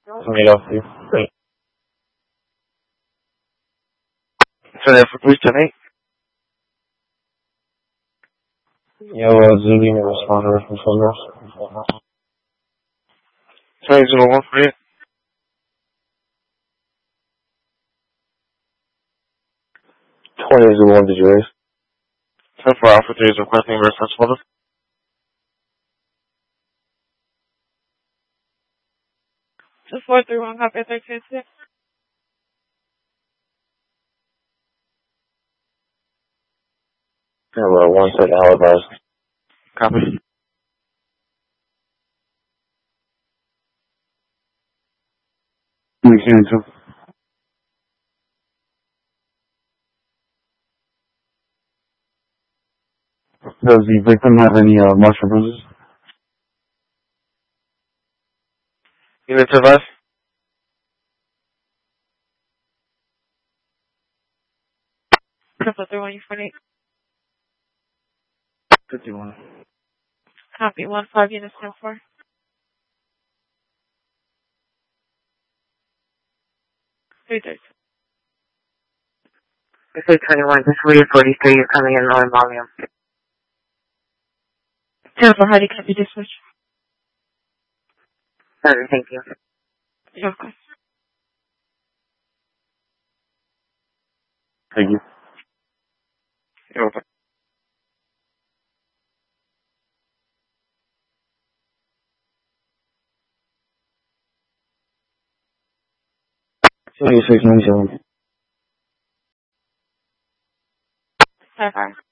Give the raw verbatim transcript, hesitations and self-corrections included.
Made off you. Great. So there for police tonight? Yeah, well, Zulu may respond to reference from this. Sorry, zero one for you. twenty zero one, did you raise? ten for Alpha three is requesting reference for this. Just four three one, copy thirteen six. Yeah, well, one second, I'll advise. Copy. We cancel. Does the victim have any uh, marks or bruises? Unit to advise? Triple three one, you forty-eight. fifty-one. Copy one five units ten four. Three thirty. This is twenty-one, this is forty-three, you're coming in lower volume. ten four, how do you copy dispatch? Sorry, thank you. Yeah, of course. Thank you. You're welcome. twenty-six ninety-seven. Five hours.